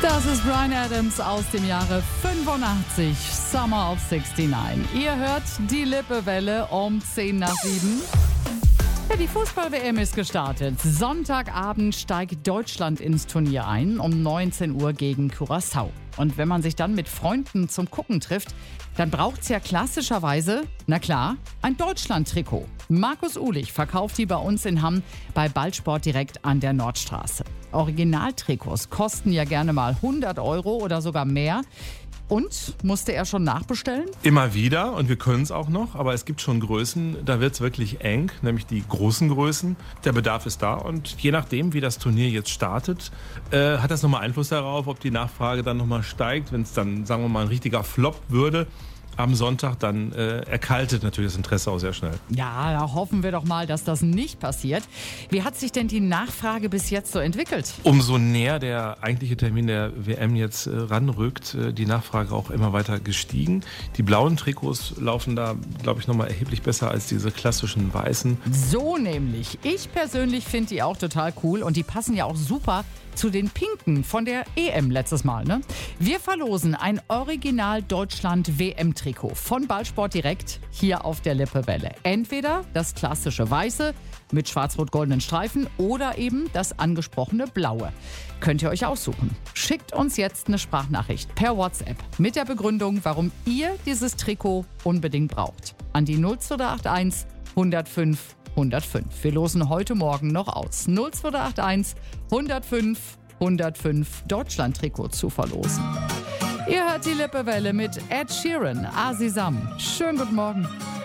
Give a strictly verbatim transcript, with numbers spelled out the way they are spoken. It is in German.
Das ist Bryan Adams aus dem Jahre fünfundachtzig, Summer of neunundsiebzig. Ihr hört die Lippewelle um zehn nach sieben. Ja, die Fußball-W M ist gestartet. Sonntagabend steigt Deutschland ins Turnier ein, um neunzehn Uhr gegen Curaçao. Und wenn man sich dann mit Freunden zum Gucken trifft, dann braucht's ja klassischerweise, na klar, ein Deutschland-Trikot. Markus Uhlich verkauft die bei uns in Hamm bei Ballsport direkt an der Nordstraße. Originaltrikots kosten ja gerne mal hundert Euro oder sogar mehr. Und musste er schon nachbestellen? Immer wieder, und wir können es auch noch, aber es gibt schon Größen, da wird es wirklich eng, nämlich die großen Größen. Der Bedarf ist da und je nachdem, wie das Turnier jetzt startet, äh, hat das nochmal Einfluss darauf, ob die Nachfrage dann nochmal steigt. Wenn es dann, sagen wir mal, ein richtiger Flop würde am Sonntag, dann äh, erkaltet natürlich das Interesse auch sehr schnell. Ja, da hoffen wir doch mal, dass das nicht passiert. Wie hat sich denn die Nachfrage bis jetzt so entwickelt? Umso näher der eigentliche Termin der W M jetzt äh, ranrückt, äh, die Nachfrage auch immer weiter gestiegen. Die blauen Trikots laufen da, glaube ich, nochmal erheblich besser als diese klassischen weißen. So nämlich. Ich persönlich finde die auch total cool und die passen ja auch super zu den Pinken von der E M letztes Mal, ne? Wir verlosen ein Original Deutschland W M-Trikot von Ballsport direkt hier auf der Lippewelle. Entweder das klassische Weiße mit schwarz-rot-goldenen Streifen oder eben das angesprochene Blaue. Könnt ihr euch aussuchen. Schickt uns jetzt eine Sprachnachricht per WhatsApp mit der Begründung, warum ihr dieses Trikot unbedingt braucht. An die null zwei acht eins hundertfünf hundertfünf. Wir losen heute Morgen noch aus. null zwei acht eins hundertfünf hundertfünf Deutschland-Trikot zu verlosen. Ihr hört die Lippewelle mit Ed Sheeran, Asisam. Schönen guten Morgen.